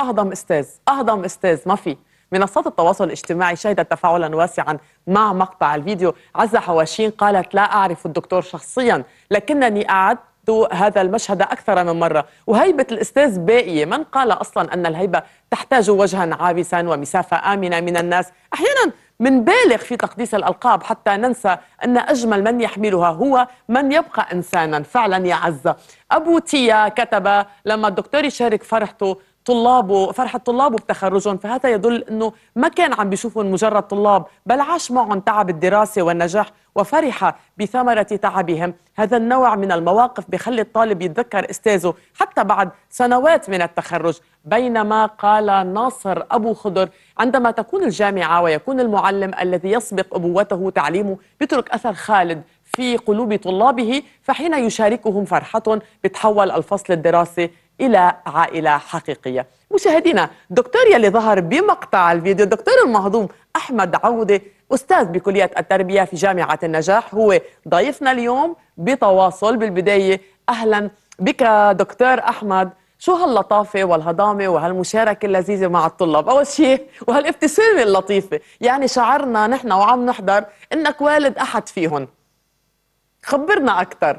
أهضم أستاذ أهضم أستاذ ما في. منصات التواصل الاجتماعي شهدت تفاعلا واسعا مع مقطع الفيديو. عزة حواشين قالت: لا أعرف الدكتور شخصيا لكنني أعدت هذا المشهد أكثر من مرة. وهيبة الأستاذ باقية. من قال أصلا أن الهيبة تحتاج وجها عابسا ومسافة آمنة من الناس؟ أحيانا منبالغ في تقديس الألقاب حتى ننسى أن أجمل من يحملها هو من يبقى إنسانا فعلا. يا عزة، أبو تيا كتب: لما الدكتور يشارك فرحة طلابه بتخرجهم، فهذا يدل أنه ما كان عم بيشوفهم مجرد طلاب، بل عاش معهم تعب الدراسة والنجاح وفرح بثمرة تعبهم. هذا النوع من المواقف بخلي الطالب يتذكر أستاذه حتى بعد سنوات من التخرج. بينما قال ناصر أبو خضر: عندما تكون الجامعة ويكون المعلم الذي يسبق أبوته تعليمه بيترك أثر خالد في قلوب طلابه، فحين يشاركهم فرحة بتحول الفصل الدراسي إلى عائلة حقيقية. مشاهدينا، دكتور يلي ظهر بمقطع الفيديو، الدكتور المهضوم أحمد عودة، أستاذ بكلية التربية في جامعة النجاح، هو ضيفنا اليوم بتواصل. بالبداية أهلا بك دكتور أحمد. شو هاللطافة والهضامة وهالمشاركة اللذيذة مع الطلاب أول شيء، وهالابتسامة اللطيفة؟ يعني شعرنا نحن وعم نحضر إنك والد أحد فيهم. خبرنا أكثر.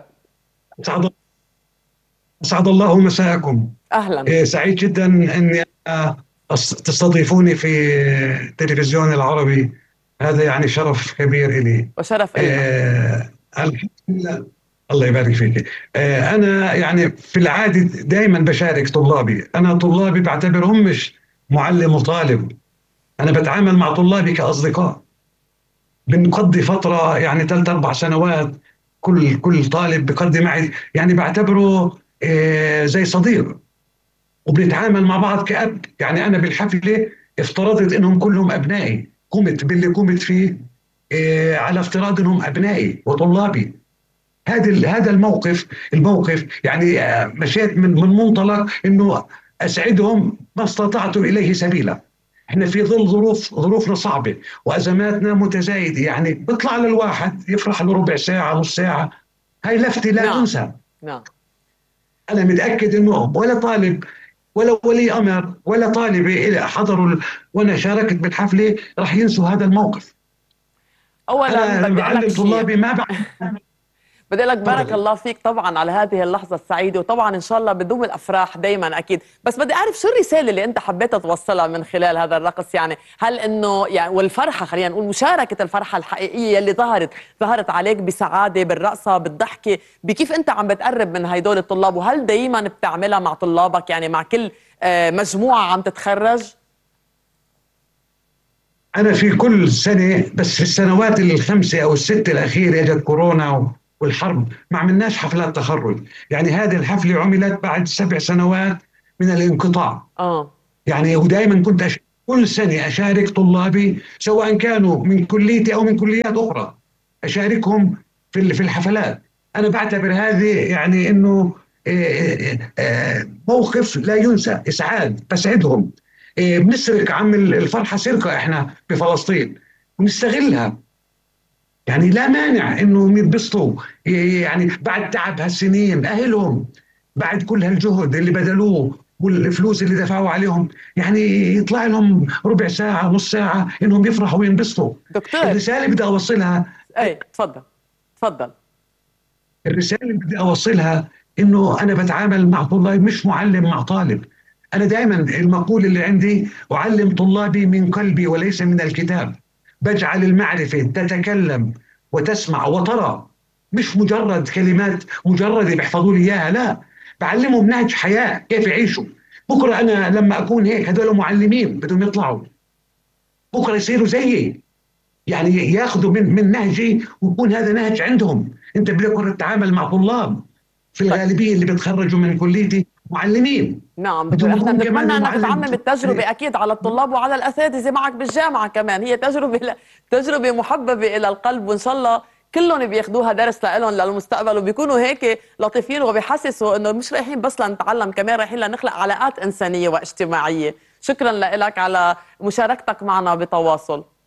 أسعد الله مساءكم. أهلا. سعيد جدا أني تستضيفوني في التلفزيون العربي. هذا يعني شرف كبير لي. وشرف إلنا. الحمد لله. الله يبارك فيك. أنا يعني في العادة دائما بشارك طلابي. أنا طلابي بعتبرهم مش معلم وطالب، أنا بتعامل مع طلابي كأصدقاء. بنقضي فترة يعني 3 4 سنوات، كل طالب بقضي معي يعني بعتبره زي صديق، وبنتعامل مع بعض كأب. يعني أنا بالحفلة افترضت إنهم كلهم أبنائي، قمت باللي قمت فيه على افتراض إنهم أبنائي وطلابي. هذا الموقف يعني مشيت من منطلق إنه أسعدهم ما استطعت إليه سبيلا. احنا في ظل ظروفنا صعبة وأزماتنا متزايدة، يعني بيطلع للواحد يفرح له ربع ساعة نص ساعة، هاي لفتة لا نعم. تنسى. نعم. أنا متأكد إنه ولا طالب ولا ولي أمر ولا طالبة حضروا وأنا شاركت بالحفلة راح ينسوا هذا الموقف. أولا أنا بدي أقول لك بعلم شيء. طلابي ما بعد. بدي لك بارك تفضلي. الله فيك طبعا على هذه اللحظة السعيدة، وطبعا إن شاء الله بدوم الأفراح دايما أكيد. بس بدي أعرف شو الرسالة اللي أنت حبيت توصلها من خلال هذا الرقص؟ يعني هل إنه يعني والفرحة، خلينا نقول مشاركة الفرحة الحقيقية اللي ظهرت عليك بسعادة بالرقصة بالضحكة، بكيف أنت عم بتقرب من هيدول الطلاب؟ وهل دايما بتعملها مع طلابك، يعني مع كل مجموعة عم تتخرج؟ أنا في كل سنة، بس في السنوات الخمسة أو الستة الأخيرة إجت كورونا والحرب ما عملناش حفلات تخرج. يعني هذه الحفلة عملت بعد 7 سنوات من الانقطاع. يعني ودائما كنت كل سنة أشارك طلابي سواء كانوا من كليتي أو من كليات أخرى، أشاركهم في الحفلات. أنا بعتبر هذه يعني إنه موقف لا ينسى، إسعاد بسعدهم. بنسرق عم الفرحة سرقة إحنا بفلسطين ونستغلها. يعني لا مانع إنهم يتبسطوا، يعني بعد تعب هالسنين أهلهم، بعد كل هالجهد اللي بذلوه والفلوس اللي دفعوا عليهم، يعني يطلع لهم ربع ساعة نص ساعة إنهم يفرحوا وينبسطوا. دكتور. الرسالة بدي أوصلها. أي تفضل. تفضل. الرسالة اللي بدي أوصلها إنه أنا بتعامل مع طلابي مش معلم مع طالب. أنا دائما المقولة اللي عندي: أعلم طلابي من قلبي وليس من الكتاب. بجعل المعرفة تتكلم وتسمع وترى، مش مجرد كلمات مجردة بيحفظوا لي إياها، لا، بعلمهم نهج حياة كيف يعيشوا. بكرة أنا لما أكون هيك هذول معلمين بدهم يطلعوا بكرة يصيروا زيي، يعني ياخذوا من نهجي ويكون هذا نهج عندهم. انت بدك تتعامل مع طلاب، في طيب. الغالبيه اللي بتخرجوا من كليتي معلمين. نعم بدهم دكتور، احنا يكون كمان بنتمنى انك المعلم تعمم التجربة اكيد على الطلاب وعلى الاساتذة معك بالجامعة كمان. هي تجربة محببة الى القلب، وان شاء الله كلهم بياخذوها درس لهم للمستقبل، وبيكونوا هيك لطيفين وبيحسسوا انه مش رايحين بس لنتعلم، كمان رايحين لنخلق علاقات انسانية واجتماعية. شكرا لك على مشاركتك معنا بتواصل.